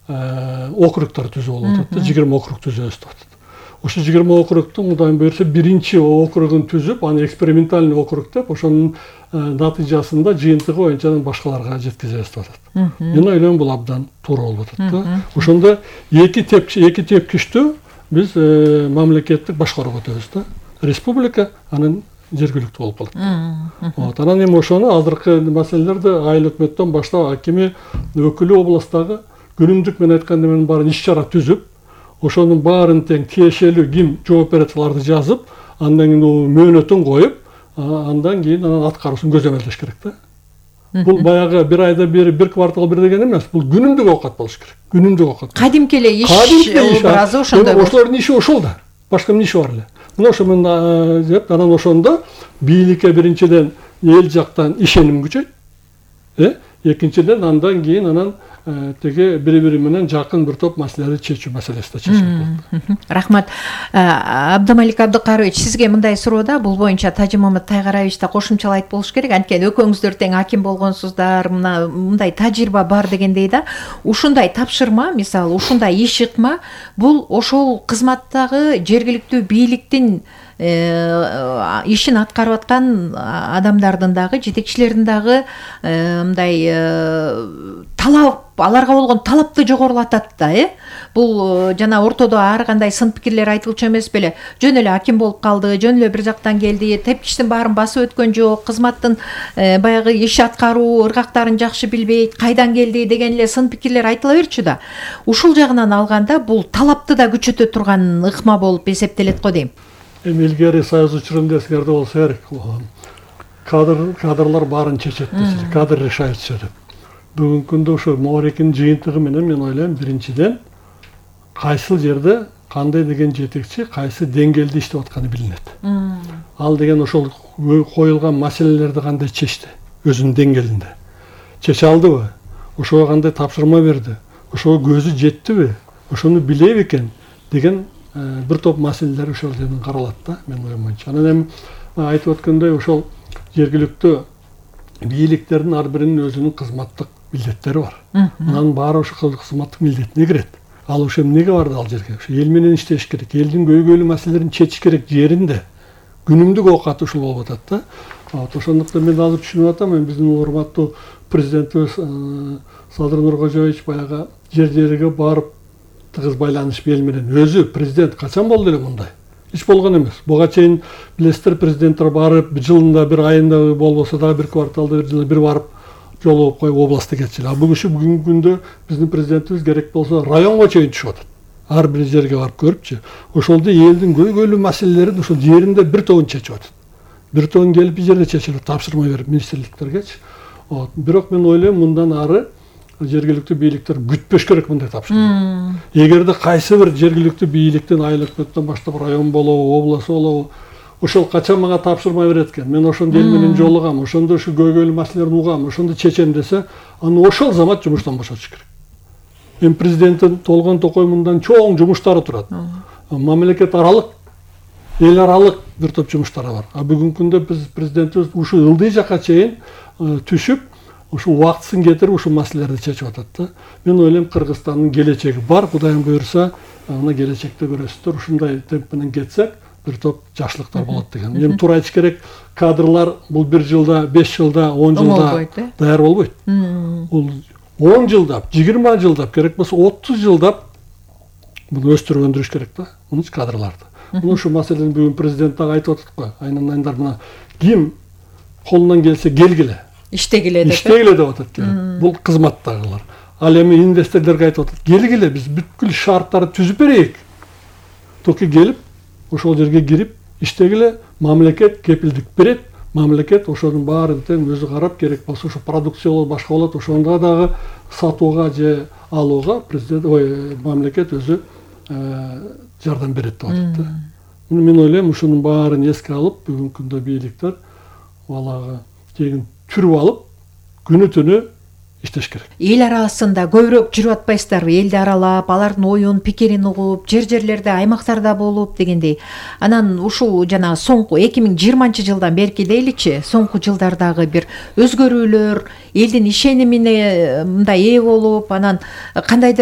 округтар түзүп болуп атат да, 20 округ түзөбүз деп атат. Ошо 20 округтун Кудайым буйрса биринчи округун түзүп, аны экспериментальный округ деп, ошонун натыйжасында жыйынтыгы боюнча башкаларга жеткизебиз деп атат. Мен ойлойм бул абдан туура болуп атат да. Ошондо эки тепкичтүү биз мамлекеттик башкарууга өтөбүз да. Республика анын жергиликтүү болуп калат. Анан эми ошону азыркы маселелерди айыл өкмөттөн баштап акими, өкүлү областагы күнүмдүк менен айтканда менин баарын иш-чара түзүп, ошонун баарын тең тиешелүү ким жооп берет аларды жазып, андан кийин мөөнөтүн коюп, андан кийин анын аткаруусун көзөмөлдөш керек да. Бул баягы бир айда бир квартал бир деген эмес, бул күнүмдүк оокат болуш керек. Күнүмдүк оокат. Кадимки эле иш образы ошондой. Ошолордун иши ошол да. Башка эмне иши бар эле. Мына ошо мен деп, анан ошондо бийликке биринчиден эл жактан ишеним күчөйт. Экинчиден андан кийин анан теге бири-бири менен жакын бир топ маселелерди чечүү маселеси да чечилет. Рахмат. Абдымалик Абдыкарович, сизге мындай суроо да, бул боюнча Тажимамет Тайгараевич да кошумчалайт болуш керек. Анткени экөөңүздөр тең аким болгонсуздар, мындай тажрыйба бар дегендей да. Ушундай тапшырма, мисалы, ушундай иш ыкма бул ошол кызматтагы жергиликтүү бийликтин ишин аткарып аткан адамдардын дагы, жетекчилердин дагы мындай талап, аларга болгон талапты жогорулатат да, Бул жана ортодо ар кандай сын пикирлер айтылчу эмес беле. Жөн эле аким болуп калды, жөн эле бир жактан келди, тепкичтин баарын басып өткөн жок, кызматтын баягы иш аткаруу ыргактарын жакшы билбейт, кайдан келди деген эле сын пикирлер айтыла берчү да. Ушул жагынан алганда бул талапты да күчөтө турган ыкма болуп эсептелет го дейм. Эми илгери союз учурунда эсиңерде болсо керек. Кадрлар баарын чечет десиз, кадр решает все деп. Бүгүнкү күндө ошо Моорекинин жыйынтыгы менен мен ойлойм, биринчиден кайсы жерде кандай деген жетекчи, кайсы деңгээлде иштеп атканы билинет. Ал деген ошол коюлган маселелерди кандай чечти, өзүнүн деңгээлинде. Чече алдыбы? Ошого кандай тапшырма берди? Ошого көзү жеттиби? Ошону билеби экен деген бир топ маселелер ошол жерден каралат да, мен оюм боюнча. Анан эми айтып өткөндөй ошол жергиликтүү бийликтердин ар биринин өзүнүн кызматтык милдеттери бар. Анан баары ошол кызматтык милдетине кирет. Ал ошо эмнеге барды ал жерге? Ошо эл менен иштеш керек, элдин көйгөйлүү маселелерин чечиш керек жеринде. Күнүмдүк оокат ушул болуп атат да. Ошондуктан мен азыр түшүнүп атам, биздин урматтуу президентибиз Садыр Нуркожоевич баягы жер-жерге барып тыгыз байланыш эл менен. Өзү президент качан болду эле мындай? Эч болгон эмес. Буга чейин билесиздер, президенттер барып, жылында бир айында болбосо дагы бир кварталда бир жылда бир барып жолугуп коюп областты кетчү. Бүгүнкү күндө биздин президентибиз керек болсо районго чейин түшүп атат. Ар бир жерге барып көрүпчү. Ошолду элдин көйгөйлүү маселелерин ошол жеринде бир тобун чечип атат. Бир тобун келип бир жерде чечилип, тапшырма берип министрликтергечи. Бирок мен ойлойм, мындан ары жергиликтүү бийликтер күтпөш керек мындай тапшырма. Эгерде кайсы бир жергиликтүү бийликтин айыл өкмөттөн баштап район болобу, област болобу, ошол качан мага тапшырма берет экен, мен ошондо эл менен жолугам, ошондо ушу көйгөйлүү маселелерди угам, ошондо чечем десе, аны ошол замат жумуштан бошотуш керек. Эми президенттин Толгон Токой мындан чоң жумуштары турат. Мамлекет аралык, эл аралык бир топ жумуштары бар. Бүгүнкү күндө биз президентибиз ушу ылдый жакка чейин түшүп, ушул убактысын кетирип ушул маселелерди чечип атат да. Мен ойлойм, Кыргызстандын келечеги бар, Кудайым буйрса, аны келечекте көрөсүздөр. Ушундай темп менен кетсек, бир топ жакшылыктар болот деген. Эми туура айтыш керек, кадрлар бул 1 жылда, 5 жылда, 10 жылда даяр болбойт. Бул 10 жылдап, 20 жылдап, керек болсо 30 жылдап буну өстүрүп өндүрүш керек да, мунуч кадрларды. Мына ушу маселени бүгүн президент дагы айтып атат го. Айнандар мына ким колунан келсе келгиле. Иштегиле деп. Иштегиле деп атат келип. Бул кызматтагылар. Ал эми инвесторлорго айтып атат. Келгиле, биз бүткүл шарттарды түзүп берейик. Токи келип, ошол жерге кирип, иштегиле, мамлекет кепилдик берет. Мамлекет ошонун баарын тең өзү карап, керек болсо ошо продукциялоо башка болот, ошонда дагы сатууга же алууга президент, мамлекет өзү жардам берет деп атат да. Мен ойлойм, ушунун баарын эске алып, бүгүнкү күндө бийликтер балагы тегин түрүп алып, күнү түнү иштеш керек. Эл арасында көбүрөөк жүрүп атпайсыздарбы? Элди аралап, алардын оюн, пикирин угуп, жер-жерлерде, аймактарда болуп дегендей. Анан ушул жана соңку 2020-жылдан берки дейличи, соңку жылдардагы бир өзгөрүүлөр, элдин ишенимине мындай ээ болуп, анан кандайдыр